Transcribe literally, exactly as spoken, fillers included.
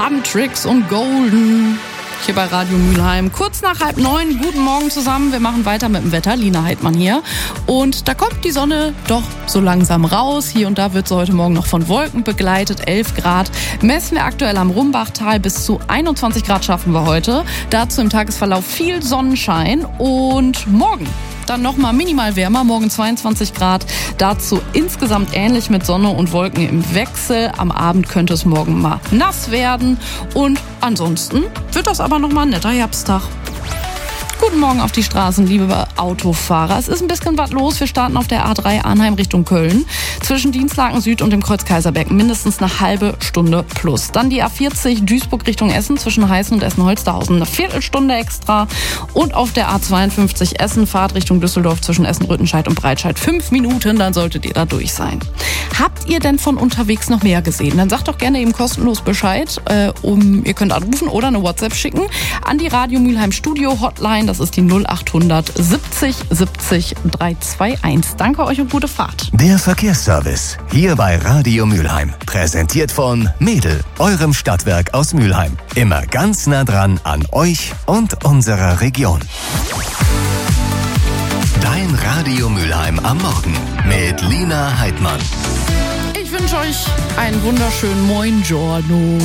Huntrix und Golden. Hier bei Radio Mülheim. Kurz nach halb neun. Guten Morgen zusammen. Wir machen weiter mit dem Wetter. Lina Heidmann hier. Und da kommt die Sonne doch so langsam raus. Hier und da wird sie heute Morgen noch von Wolken begleitet. elf Grad messen wir aktuell am Rumbachtal. Bis zu einundzwanzig Grad schaffen wir heute. Dazu im Tagesverlauf viel Sonnenschein. Und morgen dann nochmal minimal wärmer, morgen zweiundzwanzig Grad. Dazu insgesamt ähnlich mit Sonne und Wolken im Wechsel. Am Abend könnte es morgen mal nass werden. Und ansonsten wird das aber nochmal ein netter Herbsttag. Guten Morgen auf die Straßen, liebe Autofahrer. Es ist ein bisschen was los. Wir starten auf der A drei Arnheim Richtung Köln. Zwischen Dienstlaken Süd und dem Kreuz Kaiserberg mindestens eine halbe Stunde plus. Dann die A vierzig Duisburg Richtung Essen zwischen Heißen und Essen-Holsterhausen eine Viertelstunde extra. Und auf der A zweiundfünfzig Essen Fahrt Richtung Düsseldorf zwischen Essen-Rüttenscheid und Breitscheid fünf Minuten, dann solltet ihr da durch sein. Habt ihr denn von unterwegs noch mehr gesehen? Dann sagt doch gerne eben kostenlos Bescheid. Äh, um, ihr könnt anrufen oder eine WhatsApp schicken an die Radio Mülheim Studio Hotline. Das ist die null achthundert siebzig siebzig dreihunderteinundzwanzig. Danke euch und gute Fahrt. Der Verkehrsservice hier bei Radio Mülheim. Präsentiert von Mädel, eurem Stadtwerk aus Mülheim. Immer ganz nah dran an euch und unserer Region. Dein Radio Mülheim am Morgen mit Lina Heidmann. Ich wünsche euch einen wunderschönen Moin Giorno.